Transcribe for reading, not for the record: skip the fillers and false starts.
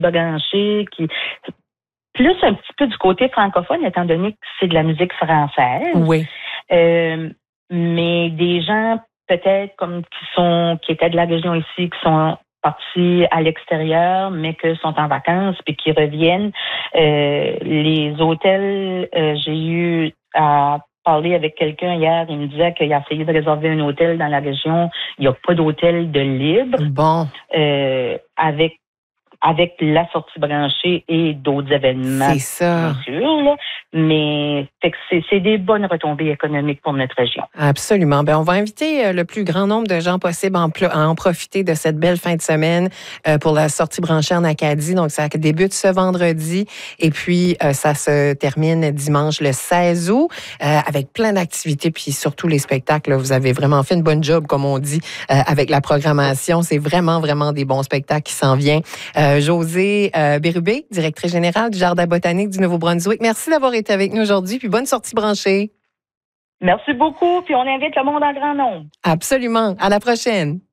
branchée, qui plus un petit peu du côté francophone, étant donné que c'est de la musique française. Oui. Mais des gens peut-être comme qui étaient de la région ici, qui sont partis à l'extérieur, mais qui sont en vacances puis qui reviennent. Les hôtels, j'ai eu à parler avec quelqu'un hier, il me disait qu'il a essayé de réserver un hôtel dans la région. Il n'y a pas d'hôtel de libre. Bon. Avec la sortie branchée et d'autres événements. C'est ça. Bien sûr, là. Mais c'est des bonnes retombées économiques pour notre région. Absolument. On va inviter le plus grand nombre de gens possible à en profiter de cette belle fin de semaine pour la sortie branchée en Acadie. Donc, ça débute ce vendredi et puis ça se termine dimanche le 16 août avec plein d'activités puis surtout les spectacles. Là, vous avez vraiment fait une bonne job, comme on dit, avec la programmation. C'est vraiment, vraiment des bons spectacles qui s'en viennent. Josée Bérubé, directrice générale du Jardin botanique du Nouveau-Brunswick. Merci d'avoir été avec nous aujourd'hui, puis bonne sortie branchée. Merci beaucoup, puis on invite le monde en grand nombre. Absolument. À la prochaine.